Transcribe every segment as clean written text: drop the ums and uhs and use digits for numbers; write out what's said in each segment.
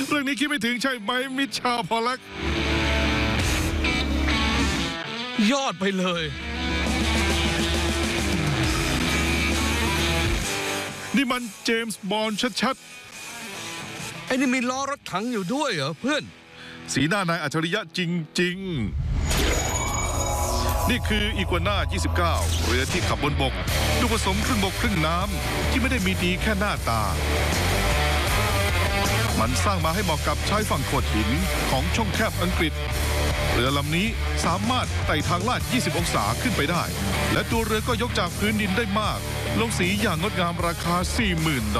เรื่องนี้คิดไม่ถึงใช่ไหมมิชาพอลักยอดไปเลยนี่มันเจมส์บอนด์ชัดไอ้นี่มีล้อรถถังอยู่ด้วยเหรอเพื่อนสีหน้านายอัจฉริยะจริงๆนี่คืออีกัวน่า29เรือที่ขับบนบกดูผสมครึ่งบกครึ่งน้ำที่ไม่ได้มีดีแค่หน้าตามันสร้างมาให้เหมาะกับชายฝั่งโขดหินของช่องแคบอังกฤษเรือลำนี้สามารถไต่ทางลาด20 องศาขึ้นไปได้และตัวเรือก็ยกจากพื้นดินได้มากลงสีอย่างงดงามราคา $40,000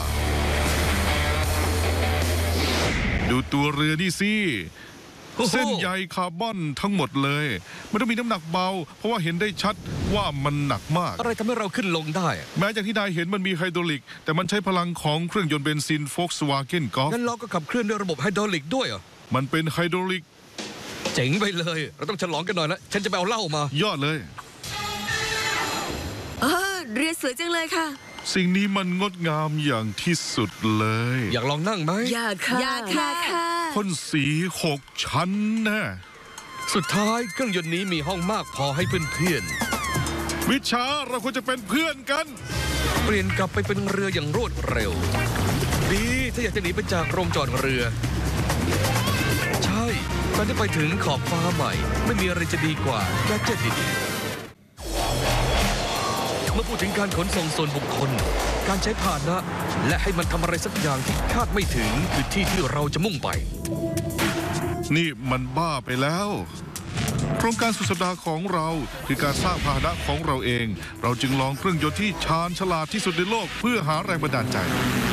ดูตัวเรือนี่สิเส้นใยคาร์บอนทั้งหมดเลยมันต้องมีน้ำหนักเบาเพราะว่าเห็นได้ชัดว่ามันหนักมากอะไรทำให้เราขึ้นลงได้แม้อย่างที่นายเห็นมันมีไฮดรอลิกแต่มันใช้พลังของเครื่องยนต์เบนซิน Volkswagen Golf งั้นล้อก็ขับเคลื่อนด้วยระบบไฮดรอลิกด้วยเหรอมันเป็นไฮดรอลิกเจ๋งไปเลยเราต้องฉลองกันหน่อยละฉันจะไปเอาเหล้ามายอดเลยเรือสวยจังเลยค่ะสิ่งนี้มันงดงามอย่างที่สุดเลยอยากลองนั่งไหมอยากค่ะพ่นสี6 ชั้นนะสุดท้ายเครื่องยนต์นี้มีห้องมากพอให้เพื่อนๆวิชาเราควรจะเป็นเพื่อนกันเปลี่ยนกลับไปเป็นเรืออย่างรวดเร็วดีถ้าอยากจะหนีไปจากโรงจอดเรือใช่ตอนที่ไปถึงขอบฟ้าใหม่ไม่มีอะไรจะดีกว่าแค่เจ็ดดีเมื่อพูดถึงการขนส่งส่วนบุคคลการใช้พาหนะและให้มันทำอะไรสักอย่างที่คาดไม่ถึงคือที่ที่เราจะมุ่งไปนี่มันบ้าไปแล้วโครงการสุดสัปดาห์ของเราคือการสร้างพาหนะของเราเองเราจึงลองเครื่องยนต์ที่ชาญฉลาดที่สุดในโลกเพื่อหาแรงบันดาลใจ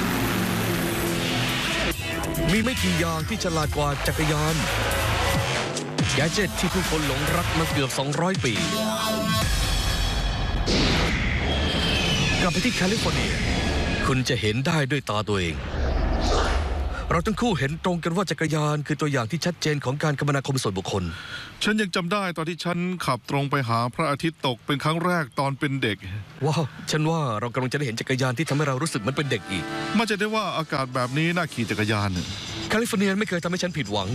มีไม่กี่อย่างที่ฉลาดกว่าจักรยานแกดเจ็ตที่ผู้คนหลงรักมาเกือบ200 ปีกลับไปที่แคลิฟอร์เนียคุณจะเห็นได้ด้วยตาตัวเองเราทั้งคู่เห็นตรงกันว่าจักรยานคือตัวอย่างที่ชัดเจนของการคมนาคมส่วนบุคคลฉันยังจำได้ตอนที่ฉันขับตรงไปหาพระอาทิตย์ตกเป็นครั้งแรกตอนเป็นเด็กว้าวฉันว่าเรากำลังจะได้เห็นจักรยานที่ทำให้เรารู้สึกเหมือนเป็นเด็กอีกมันจะได้ว่าอากาศแบบนี้น่าขี่จักรยานแคลิฟอร์เนียไม่เคยทำให้ฉันผิดหวัง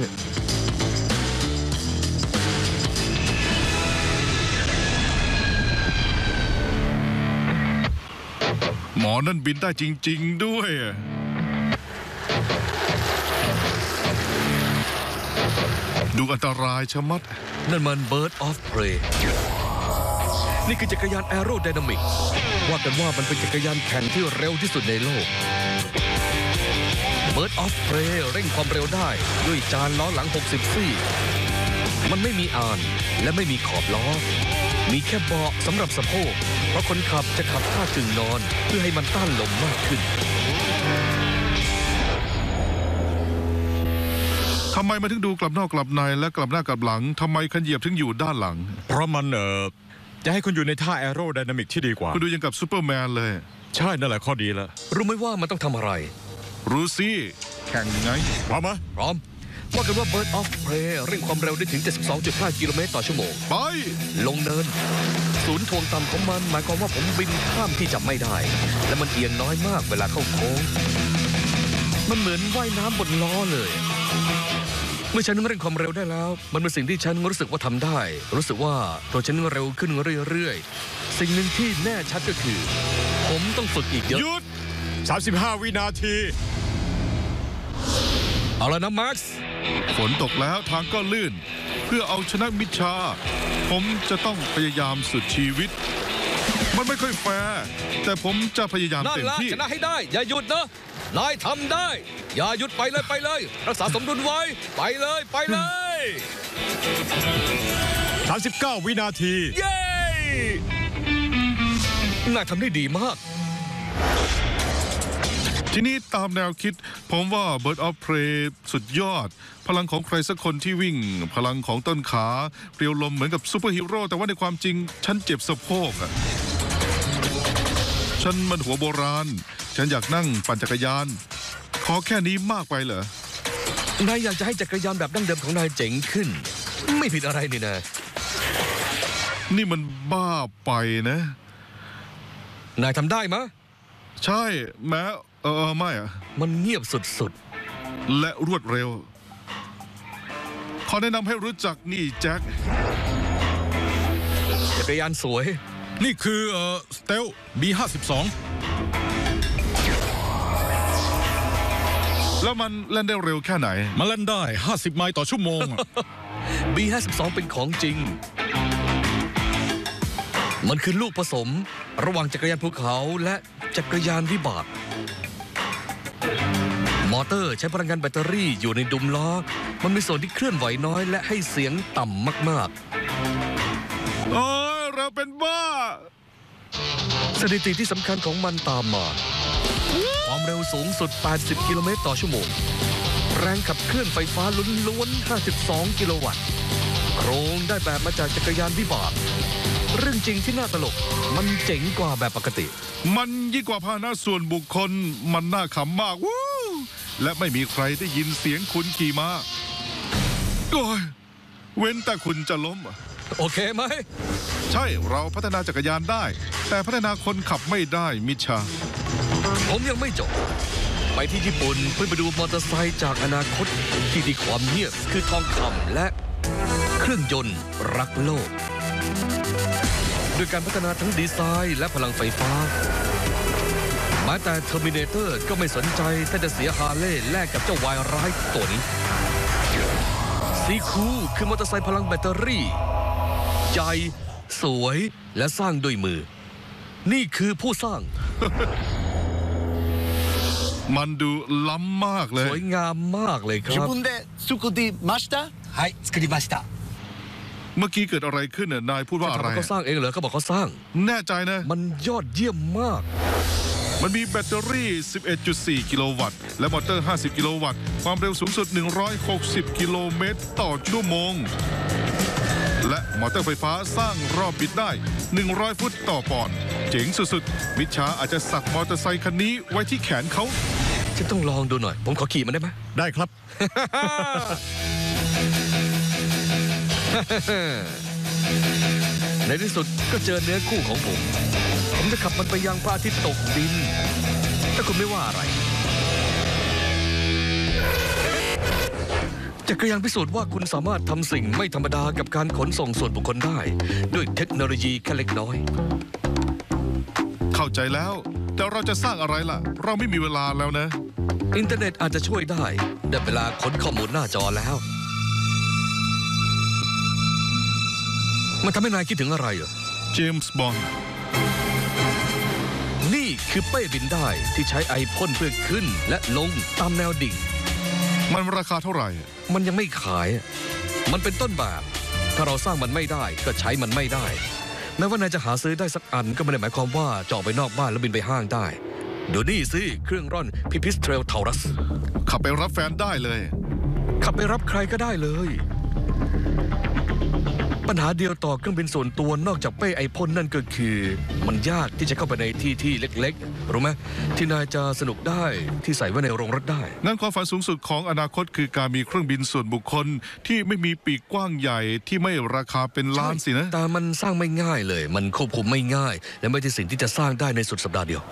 หมอนั่นบินได้จริงๆด้วยดูอันตรายชะมัดนั่นมัน Bird of Prey นี่คือจักรยานแอโรไดนามิกว่ากันว่ามันเป็นจักรยานแข่งที่เร็วที่สุดในโลก Bird of Prey เร่งความเร็วได้ด้วยจานล้อหลัง60 ซี่มันไม่มีอ่านและไม่มีขอบล้อมีแค่เบาะสำหรับสะโพกเพราะคนขับจะขับท่ากึ่งนอนเพื่อให้มันต้านลมมากขึ้นทำไมมันถึงดูกลับนอกกลับในและกลับหน้ากลับหลังทำไมคันเหยียบถึงอยู่ด้านหลังเพราะมันจะให้คุณอยู่ในท่าแอโรไดนามิกที่ดีกว่าคุณดูยังกับซูเปอร์แมนเลยใช่นั่นแหละข้อดีแล้วรู้ไหมว่ามันต้องทำอะไรรู้สิแข่งไงพร้อมไหมพร้อมว่ากันว่า Bird of Prey เร่งความเร็วได้ถึง 72.5 กิโลเมตรต่อชั่วโมงไปลงเนินศูนย์ถ่วงต่ำของมันหมายความว่าผมบินข้ามที่จับไม่ได้และมันเอียงน้อยมากเวลาเข้าโค้งมันเหมือนว่ายน้ำบนล้อเลยเมื่อฉันเร่งความเร็วได้แล้วมันเป็นสิ่งที่ฉันรู้สึกว่าทำได้รู้สึกว่าตัวฉันเร็วขึ้นเรื่อยๆสิ่งหนึ่งที่แน่ชัดก็คือผมต้องฝึกอีกเยอะหยุด35 วินาทีเอาละนะแม็กซ์ฝนตกแล้วทางก็ลื่นเพื่อเอาชนะมิชาผมจะต้องพยายามสุดชีวิตมันไม่ค่อยแฟร์แต่ผมจะพยายามเต็มที่ชนะให้ได้อย่าหยุดนะนายทำได้อย่าหยุดไปเลยรักษาสมดุลไว้ไปเลย 39 วินาทีเย้นายทำได้ดีมากทีนี้ตามแนวคิดผมว่า Bird of Prey สุดยอดพลังของใครสักคนที่วิ่งพลังของต้นขาเปรียวลมเหมือนกับซูเปอร์ฮีโร่แต่ว่าในความจริงฉันเจ็บสะโพกฉันมันหัวโบราณฉันอยากนั่งปั่นจักรยานขอแค่นี้มากไปเหรอนายอยากจะให้จักรยานแบบดั้งเดิมของนายเจ๋งขึ้นไม่ผิดอะไรนี่นะนี่มันบ้าไปนะนายทำได้มะใช่แม้ไม่อะมันเงียบสุดๆและรวดเร็ว ขอแนะนำให้รู้จักนี่แจ็คจักรยานสวยนี่คือสเตล B52 แล้วมันเล่นได้เร็วแค่ไหนมาเล่นได้ 50 ไมล์ต่อชั่วโมง B52 เป็นของจริง มันคือลูกผสมระหว่างจักรยานภูเขาและจักรยานวิบาก มอเตอร์ใช้พลังงานแบตเตอรี่อยู่ในดุมล้อ มันมีส่วนที่เคลื่อนไหวน้อยและให้เสียงต่ำมากโอ้ยเราเป็นบ้าๆ สถิติที่สำคัญของมันตามมา ความเร็วสูงสุด 80 กิโลเมตรต่อชั่วโมง แรงขับเคลื่อนไฟฟ้าล้วนๆ 52 กิโลวัตต์ โครงได้แบบมาจากจักรยานวิบาก เรื่องจริงที่น่าตลก มันเจ๋งกว่าแบบปกติมันยิ่งกว่าพาหนะส่วนบุคคล มันน่าขำมากวู้และไม่มีใครได้ยินเสียงคุณขี่ม้าโอ้ยเว้นแต่คุณจะล้มโอเคไหมใช่เราพัฒนาจักรยานได้ แต่พัฒนาคนขับไม่ได้มิชาผมยังไม่จบ ไปที่ญี่ปุ่นเพื่อไปดูมอเตอร์ไซค์จากอนาคตที่มีความเงียบคือทองคำและเครื่องยนต์รักโลกด้วยการพัฒนาทั้งดีไซน์และพลังไฟฟ้าแม้แต่เทอร์มินเตอร์ก็ไม่สนใจถ้าจะเสียฮาร์เลย์แลกกับเจ้าวายร้ายตัวนี้ซีคูคือมอเตอร์ไซค์พลังแบตเตอรี่ใหญ่สวยและสร้างด้วยมือ นี่คือผู้สร้างมันดูล้ำมากเลสยวยงามมากเลยค自รับ分で作りました。はい、作りました。 เมื่อกี้เกิดอะไรขึ้นน่ะนายพูดว่าอะไรเขาสร้างเองเหรอเขาบอกเขาสร้างแน่ใจนะมันยอดเยี่ยมมากมันมีแบตเตอรี่ 11.4 กิโลวัตต์ และมอเตอร์ 50 กิโลวัตต์ ความเร็วสูงสุด 160 กิโลเมตรต่อชั่วโมง และมอเตอร์ไฟฟ้าสร้างรอบบิดได้ 100 ฟุตต่อปอนด์ เจ๋งสุดๆ มิชาอาจจะสักมอเตอร์ไซคันนี้ไว้ที่แขนเขาฉันต้องลองดูหน่อย ผมขอขี่มันได้ไหมได้ครับในที่สุดก็เจอเนื้อคู่ของผม ผมจะขับมันไปยังพระอาทิตย์ตกดิน ถ้าคุณไม่ว่าอะไร จักรยานพิสูจน์ว่าคุณสามารถทำสิ่งไม่ธรรมดากับการขนส่งส่วนบุคคลได้ ด้วยเทคโนโลยีแค่เล็กน้อยเข้าใจแล้ว แต่เราจะสร้างอะไรล่ะ เราไม่มีเวลาแล้วนะอินเทอร์เน็ตอาจจะช่วยได้เวลาค้นข้อมูลหน้าจอแล้ว มันทำให้นายคิดถึงอะไรเหรอเจมส์บอนด์นี่คือเป้บินได้ที่ใช้ไอพ่นเพื่อขึ้นและลงตามแนวดิ่งมันราคาเท่าไหร่มันยังไม่ขาย มันเป็นต้นแบบ ถ้าเราสร้างมันไม่ได้ก็ใช้มันไม่ได้ แม้ว่านายจะหาซื้อได้สักอันก็ไม่ได้หมายความว่าจะออกไปนอกบ้านแล้วบินไปห้างได้ดูนี่สิเครื่องร่อนพิพิสเทรลทารัสขับไปรับแฟนได้เลยขับไปรับใครก็ได้เลย ปัญหาเดียวต่อเครื่องบินส่วนตัวนอกจากเป้ไอพ่นนั่นก็คือ มันยากที่จะเข้าไปในที่เล็กๆรู้ไหมที่นายจะสนุกได้ที่ใส่ไว้ในโรงรถได้งั้นความฝันสูงสุดของอนาคตคือการมีเครื่องบินส่วนบุคคลที่ไม่มีปีกกว้างใหญ่ที่ไม่ราคาเป็นล้านสินะแต่มันสร้างไม่ง่ายเลย มันควบคุมไม่ง่าย และไม่ใช่สิ่งที่จะสร้างได้ในสุดสัปดาห์เดียว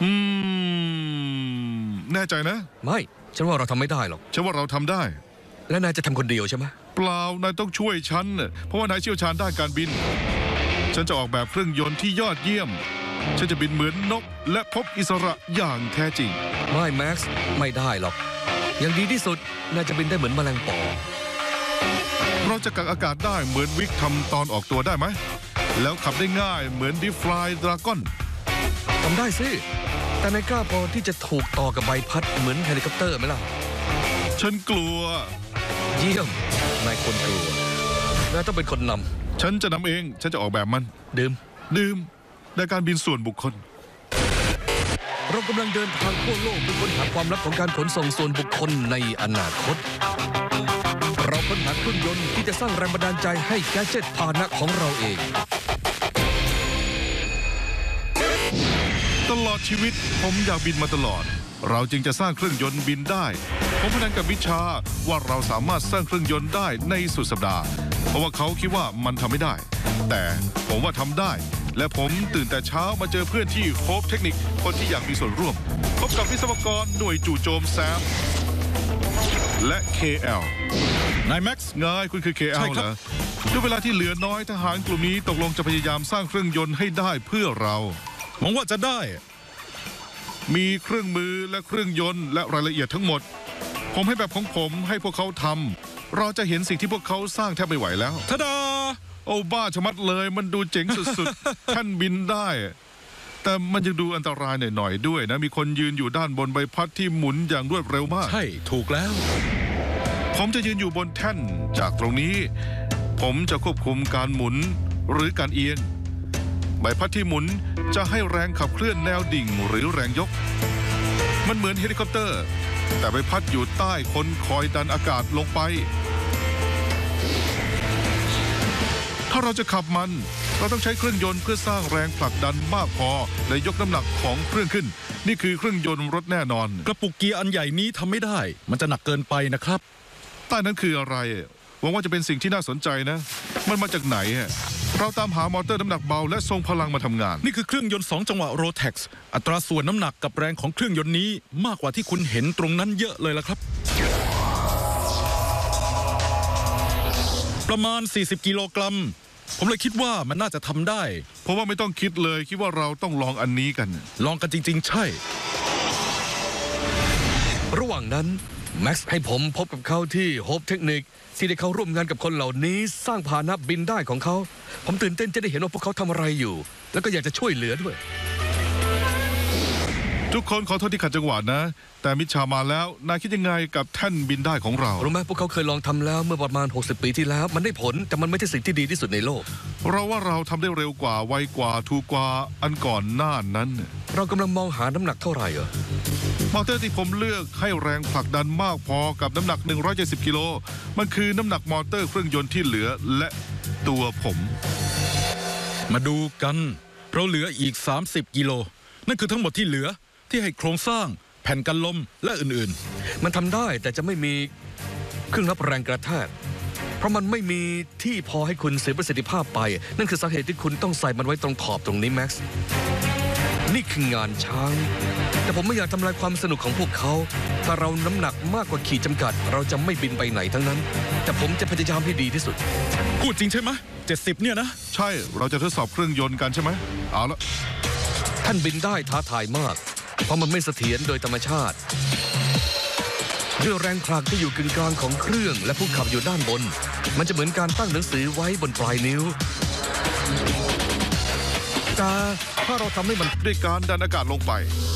แน่ใจนะไม่ฉันว่าเราทำไม่ได้หรอกฉันว่าเราทำได้และนายจะทำคนเดียวใช่ไหมเปล่านายต้องช่วยฉันน่ะเพราะว่านายเชี่ยวชาญด้านการบิน ฉันจะออกแบบเครื่องยนต์ที่ยอดเยี่ยม ฉันจะบินเหมือนนกและพบอิสระอย่างแท้จริงไม่แม็กซ์ไม่ได้หรอกอย่างดีที่สุดนายจะบินได้เหมือนแมลงปอเราจะกักอากาศได้เหมือนวิกทำตอนออกตัวได้ไหม แล้วขับได้ง่ายเหมือนดิฟลายดราก้อนทำได้สิแต่นายกล้าพอที่จะถูกต่อกับใบพัดเหมือนเฮลิคอปเตอร์ไหมล่ะฉันกลัวเยี่ยมนายคนกลัว นายต้องเป็นคนนฉันจะนำเอง ฉันจะออกแบบมันำดื่มดื่มในการบินส่วนบุคคลเรากำลังเดินทางทั่วโลกเพื่อค้นหาความลับของการขนส่งส่วนบุคคลในอนาคต เราค้นหาเครื่องยนต์ที่จะสร้างแรงบันดาลใจให้แกดเจ็ตพาหนะของเราเองตลอดชีวิตผมอยากบินมาตลอด เราจึงจะสร้างเครื่องยนต์บินได้ ผมพนันกับวิชาว่าเราสามารถสร้างเครื่องยนต์ได้ในสุดสัปดาห์ เพราะว่าเขาคิดว่ามันทำไม่ได้ แต่ผมว่าทำได้ และผมตื่นแต่เช้ามาเจอเพื่อนที่โฮปเทคนิคคนที่อยากมีส่วนร่วมพบกับวิศวกรหน่วยจู่โจมแซมและ KL นายแม็กซ์ง่ายคุณคือใช่ KL ครับเหรอด้วยเวลาที่เหลือน้อยทหารกลุ่มนี้ตกลงจะพยายามสร้างเครื่องยนต์ให้ได้เพื่อเราหวังว่าจะได้มีเครื่องมือและเครื่องยนต์และรายละเอียดทั้งหมด ผมให้แบบของผมให้พวกเขาทำเราจะเห็นสิ่งที่พวกเขาสร้างแทบไม่ไหวแล้วทะดาโอ้บ้าชะมัดเลยมันดูเจ๋งสุดๆ ท่านบินได้ แต่มันยังดูอันตรายหน่อยๆด้วยนะมีคนยืนอยู่ด้านบนใบพัดที่หมุนอย่างรวดเร็วมากใช่ถูกแล้วผมจะยืนอยู่บนแท่นจากตรงนี้ ผมจะควบคุมการหมุนหรือการเอียง ใบพัดที่หมุนจะให้แรงขับเคลื่อนแนวดิ่งหรือแรงยก มันเหมือนเฮลิคอปเตอร์ แต่ใบพัดอยู่ใต้คนคอยดันอากาศลงไป ถ้าเราจะขับมัน เราต้องใช้เครื่องยนต์เพื่อสร้างแรงผลักดันมากพอและยกน้ำหนักของเครื่องขึ้น นี่คือเครื่องยนต์รถแน่นอนกระปุกเกียร์อันใหญ่นี้ทำไม่ได้ มันจะหนักเกินไปนะครับใต้นั้นคืออะไรหวังว่าจะเป็นสิ่งที่น่าสนใจนะ มันมาจากไหนอะเราตามหามอเตอร์น้ำหนักเบาและทรงพลังมาทำงานนี่คือเครื่องยนต์2จังหวะโรแท็กซ์อัตราส่วนน้ำหนักกับแรงของเครื่องยนต์นี้มากกว่าที่คุณเห็นตรงนั้นเยอะเลยละครับ ประมาณ40กิโลกรัมผมเลยคิดว่ามันน่าจะทำได้เพราะว่าไม่ต้องคิดเลยคิดว่าเราต้องลองอันนี้กันลองกันจริงๆ ใช่ระหว่างนั้นแม็กซ์ให้ผมพบกับเขาที่โฮปเทคนิคที่ได้เข้าร่วมงานกับคนเหล่านี้สร้างพาหนะบินได้ของเขา ผมตื่นเต้นจะได้เห็นว่าพวกเขาทำอะไรอยู่ แล้วก็อยากจะช่วยเหลือด้วยทุกคนขอโทษที่ขัดจังหวะนะ แต่มิชชามาแล้วนายคิดยังไงกับแท่นบินได้ของเรารู้ไหมพวกเขาเคยลองทำแล้วเมื่อประมาณ60 ปีที่แล้ว มันได้ผลแต่มันไม่ใช่สิ่งที่ดีที่สุดในโลกเราว่าเราทำได้เร็วกว่าไวกว่าถูกกว่าอันก่อนหน้านั้นเรากำลังมองหาน้ำหนักเท่าไหร่เหรอมอเตอร์ที่ผมเลือกให้แรงผลักดันมากพอกับน้ำหนัก170กิโลมันคือน้ำหนักมอเตอร์เครื่องยนต์ที่เหลือและตัวผมมาดูกันเราเหลืออีก30กิโลนั่นคือทั้งหมดที่เหลือที่ให้โครงสร้างแผ่นกันลมและอื่นมันทำได้แต่จะไม่มีเครื่องรับแรงกระแทกเพราะมันไม่มีที่พอให้คุณเสียประสิทธิภาพไป นั่นคือสาเหตุที่คุณต้องใส่มันไว้ตรงขอบตรงนี้แม็กซ์นี่คืองานช้างแต่ผมไม่อยากทำลายความสนุกของพวกเขาถ้าเราน้ำหนักมากกว่าขีดจำกัด เราจะไม่บินไปไหนทั้งนั้น แต่ผมจะพยายามให้ดีที่สุดๆพูดจริงใช่ไหม70เนี่ยนะใช่เราจะทดสอบเครื่องยนต์กันใช่ไหมเอาละท่านบินได้ท้าทายมาก เพราะมันไม่เสถียรโดยธรรมชาติด้วยแรงผลักที่อยู่กึ่งกลางของเครื่องและผู้ขับอยู่ด้านบน มันจะเหมือนการตั้งหนังสือไว้บนปลายนิ้วแต่ถ้าเราทำให้มันด้วยการดันอากาศลงไป